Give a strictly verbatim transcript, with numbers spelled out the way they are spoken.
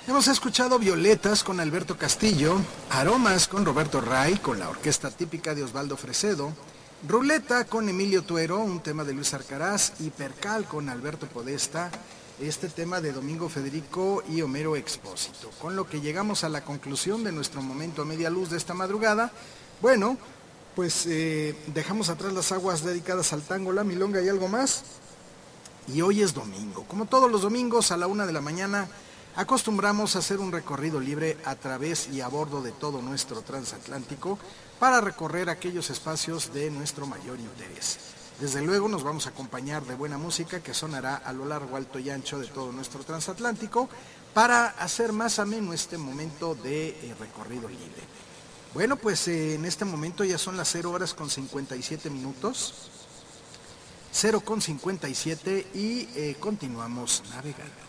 Hemos escuchado Violetas con Alberto Castillo, Aromas con Roberto Ray, con la orquesta típica de Osvaldo Fresedo, Ruleta con Emilio Tuero, un tema de Luis Arcaraz, y Percal con Alberto Podesta, este tema de Domingo Federico y Homero Expósito. Con lo que llegamos a la conclusión de nuestro momento a media luz de esta madrugada. Bueno, pues eh, dejamos atrás las aguas dedicadas al tango, la milonga y algo más. Y hoy es domingo. Como todos los domingos a la una de la mañana, acostumbramos a hacer un recorrido libre a través y a bordo de todo nuestro transatlántico para recorrer aquellos espacios de nuestro mayor interés. Desde luego nos vamos a acompañar de buena música que sonará a lo largo, alto y ancho de todo nuestro transatlántico para hacer más ameno este momento de eh, recorrido libre. Bueno, pues eh, en este momento ya son las cero horas con cincuenta y siete minutos, cero con cincuenta y siete y eh, continuamos navegando.